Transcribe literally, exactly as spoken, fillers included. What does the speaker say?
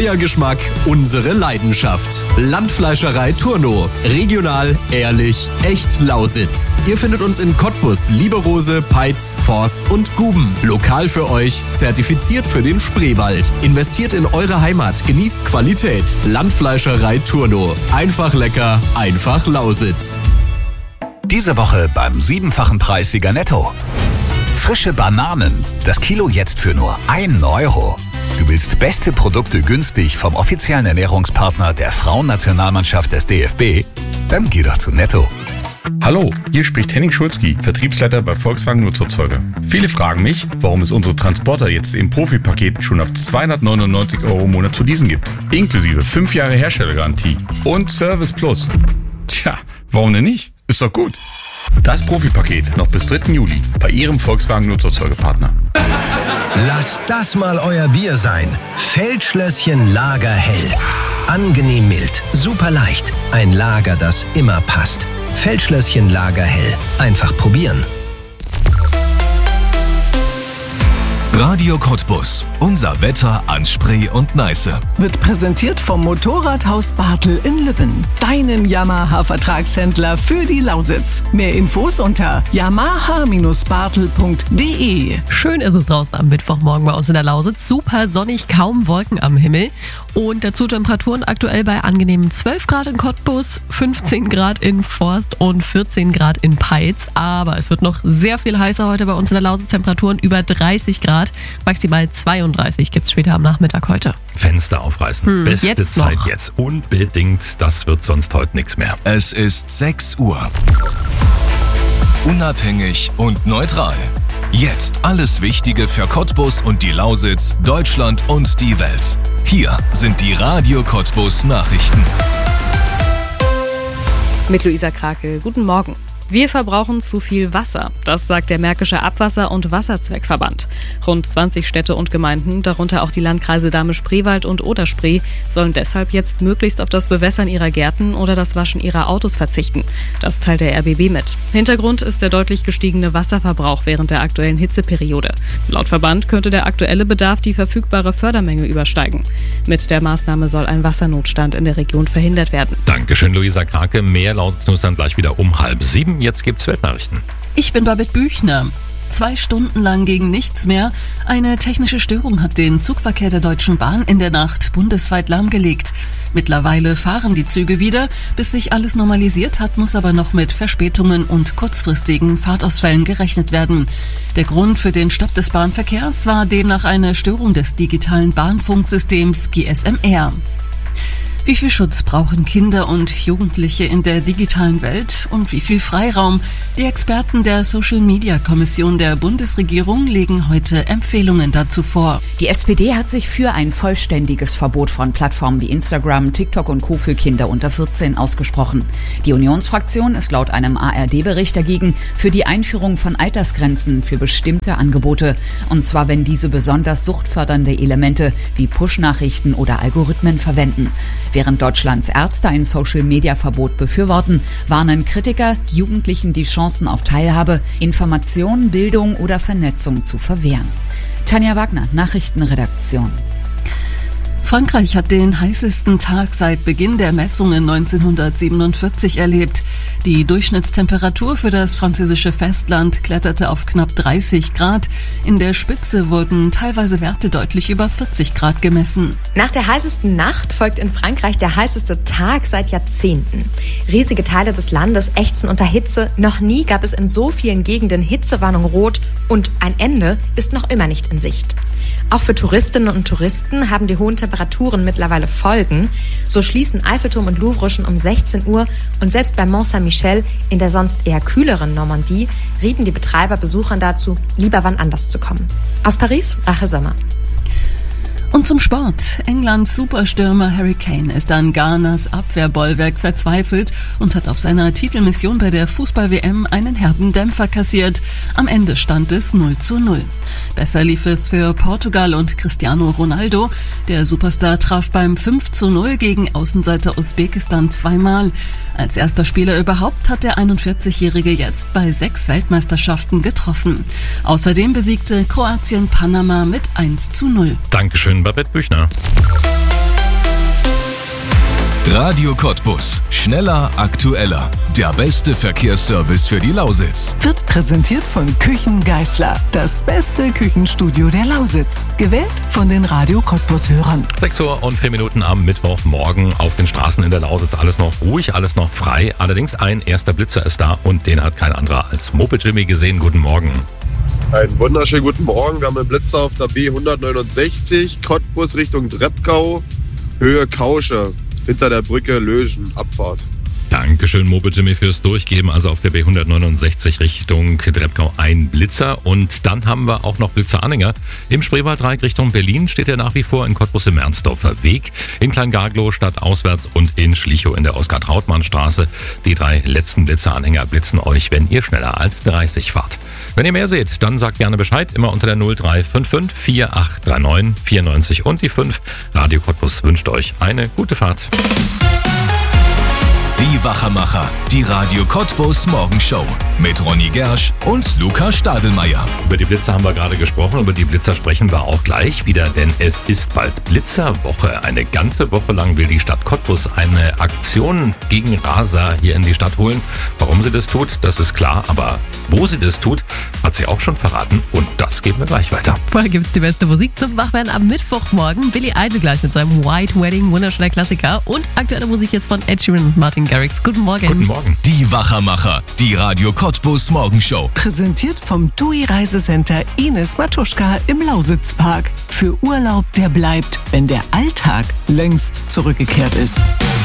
Euer Geschmack, unsere Leidenschaft. Landfleischerei Turno. Regional, ehrlich, echt Lausitz. Ihr findet uns in Cottbus, Lieberose, Peitz, Forst und Guben. Lokal für euch, zertifiziert für den Spreewald. Investiert in eure Heimat, genießt Qualität. Landfleischerei Turno. Einfach lecker, einfach Lausitz. Diese Woche beim siebenfachen Preissieger Netto. Frische Bananen. Das Kilo jetzt für nur ein Euro. Du willst beste Produkte günstig vom offiziellen Ernährungspartner der Frauennationalmannschaft des D F B? Dann geh doch zu Netto. Hallo, hier spricht Henning Schulzki, Vertriebsleiter bei Volkswagen Nutzerzeuger. Viele fragen mich, warum es unsere Transporter jetzt im Profipaket schon ab zweihundertneunundneunzig Euro im Monat zu leasen gibt. Inklusive fünf Jahre Herstellergarantie und Service Plus. Tja, warum denn nicht? Ist doch gut. Das Profipaket noch bis dritten Juli bei Ihrem Volkswagen Nutzerzeugerpartner. Lasst das mal euer Bier sein. Feldschlösschen Lager Hell. Angenehm mild, super leicht. Ein Lager, das immer passt. Feldschlösschen Lager Hell. Einfach probieren. Radio Cottbus. Unser Wetter an Spree und Neiße. Wird präsentiert vom Motorradhaus Bartel in Lübben. Deinem Yamaha-Vertragshändler für die Lausitz. Mehr Infos unter yamaha Bindestrich bartel punkt de. Schön ist es draußen am Mittwochmorgen bei uns in der Lausitz. Super sonnig, kaum Wolken am Himmel. Und dazu Temperaturen aktuell bei angenehmen zwölf Grad in Cottbus, fünfzehn Grad in Forst und vierzehn Grad in Peitz. Aber es wird noch sehr viel heißer heute bei uns in der Lausitz. Temperaturen über dreißig Grad. Maximal zweiunddreißig gibt es später am Nachmittag heute. Fenster aufreißen. Hm, Beste jetzt Zeit noch. jetzt. Unbedingt. Das wird sonst heute nichts mehr. Es ist sechs Uhr. Unabhängig und neutral. Jetzt alles Wichtige für Cottbus und die Lausitz, Deutschland und die Welt. Hier sind die Radio Cottbus Nachrichten. Mit Luisa Krake. Guten Morgen. Wir verbrauchen zu viel Wasser, das sagt der Märkische Abwasser- und Wasserzweckverband. Rund zwanzig Städte und Gemeinden, darunter auch die Landkreise Dahme-Spreewald und Oder-Spree, sollen deshalb jetzt möglichst auf das Bewässern ihrer Gärten oder das Waschen ihrer Autos verzichten. Das teilt der R B B mit. Hintergrund ist der deutlich gestiegene Wasserverbrauch während der aktuellen Hitzeperiode. Laut Verband könnte der aktuelle Bedarf die verfügbare Fördermenge übersteigen. Mit der Maßnahme soll ein Wassernotstand in der Region verhindert werden. Dankeschön, Luisa Krake. Mehr Lausitz-News dann gleich wieder um halb sieben. Jetzt gibt's Weltnachrichten. Ich bin Babette Büchner. Zwei Stunden lang ging nichts mehr. Eine technische Störung hat den Zugverkehr der Deutschen Bahn in der Nacht bundesweit lahmgelegt. Mittlerweile fahren die Züge wieder. Bis sich alles normalisiert hat, muss aber noch mit Verspätungen und kurzfristigen Fahrtausfällen gerechnet werden. Der Grund für den Stopp des Bahnverkehrs war demnach eine Störung des digitalen Bahnfunksystems G S M R. Wie viel Schutz brauchen Kinder und Jugendliche in der digitalen Welt und wie viel Freiraum? Die Experten der Social-Media-Kommission der Bundesregierung legen heute Empfehlungen dazu vor. Die S P D hat sich für ein vollständiges Verbot von Plattformen wie Instagram, TikTok und Co. für Kinder unter vierzehn ausgesprochen. Die Unionsfraktion ist laut einem A R D-Bericht dagegen für die Einführung von Altersgrenzen für bestimmte Angebote. Und zwar, wenn diese besonders suchtfördernde Elemente wie Push-Nachrichten oder Algorithmen verwenden. Während Deutschlands Ärzte ein Social-Media-Verbot befürworten, warnen Kritiker, Jugendlichen die Chancen auf Teilhabe, Information, Bildung oder Vernetzung zu verwehren. Tanja Wagner, Nachrichtenredaktion. Frankreich hat den heißesten Tag seit Beginn der Messungen neunzehnhundertsiebenundvierzig erlebt. Die Durchschnittstemperatur für das französische Festland kletterte auf knapp dreißig Grad. In der Spitze wurden teilweise Werte deutlich über vierzig Grad gemessen. Nach der heißesten Nacht folgt in Frankreich der heißeste Tag seit Jahrzehnten. Riesige Teile des Landes ächzen unter Hitze. Noch nie gab es in so vielen Gegenden Hitzewarnung rot und ein Ende ist noch immer nicht in Sicht. Auch für Touristinnen und Touristen haben die hohen Temperaturen mittlerweile Folgen. So schließen Eiffelturm und Louvre schon um sechzehn Uhr und selbst bei Mont Saint-Michel in der sonst eher kühleren Normandie rieten die Betreiber Besuchern dazu, lieber wann anders zu kommen. Aus Paris, Rachel Sommer. Und zum Sport. Englands Superstürmer Harry Kane ist an Ghanas Abwehrbollwerk verzweifelt und hat auf seiner Titelmission bei der Fußball-W M einen herben Dämpfer kassiert. Am Ende stand es null zu null. Besser lief es für Portugal und Cristiano Ronaldo. Der Superstar traf beim fünf zu null gegen Außenseiter Usbekistan zweimal. Als erster Spieler überhaupt hat der einundvierzigjährige jetzt bei sechs Weltmeisterschaften getroffen. Außerdem besiegte Kroatien Panama mit eins zu null. Dankeschön, Babette Büchner. Radio Cottbus. Schneller, aktueller. Der beste Verkehrsservice für die Lausitz. Wird präsentiert von Küchen Geisler. Das beste Küchenstudio der Lausitz. Gewählt von den Radio Cottbus-Hörern. sechs Uhr und vier Minuten am Mittwochmorgen auf den Straßen in der Lausitz. Alles noch ruhig, alles noch frei. Allerdings ein erster Blitzer ist da und den hat kein anderer als Moped Jimmy gesehen. Guten Morgen. Einen wunderschönen guten Morgen. Wir haben einen Blitzer auf der B hundertneunundsechzig, Cottbus Richtung Dreppgau, Höhe Kausche, hinter der Brücke Löschen, Abfahrt. Dankeschön, Moped Jimmy, fürs Durchgeben. Also auf der B hundertneunundsechzig Richtung Dreppgau ein Blitzer. Und dann haben wir auch noch Blitzeranhänger. Im Spreewaldreieck Richtung Berlin steht er nach wie vor in Cottbus im Ernstdorfer Weg, in Kleingaglow stadtauswärts und in Schlichow in der Oskar-Trautmann-Straße. Die drei letzten Blitzeranhänger blitzen euch, wenn ihr schneller als dreißig fahrt. Wenn ihr mehr seht, dann sagt gerne Bescheid. Immer unter der null drei fünf fünf vier acht drei neun vier neun und die fünf. Radio Cottbus wünscht euch eine gute Fahrt. Die Wachermacher, die Radio Cottbus Morgenshow mit Ronny Gersch und Luca Stadelmeier. Über die Blitzer haben wir gerade gesprochen, über die Blitzer sprechen wir auch gleich wieder, denn es ist bald Blitzerwoche. Eine ganze Woche lang will die Stadt Cottbus eine Aktion gegen Raser hier in die Stadt holen. Warum sie das tut, das ist klar, aber wo sie das tut, hat sie auch schon verraten und das geben wir gleich weiter. Vorher gibt's die beste Musik zum Wachwerden am Mittwochmorgen. Billy Idol gleich mit seinem White Wedding, wunderschöner Klassiker und aktuelle Musik jetzt von Ed Sheeran und Martin Garrix. Guten Morgen. Guten Morgen. Die Wachermacher, die Radio Cottbus Morgenshow. Präsentiert vom T U I Reisecenter Ines Matuschka im Lausitzpark. Für Urlaub, der bleibt, wenn der Alltag längst zurückgekehrt ist.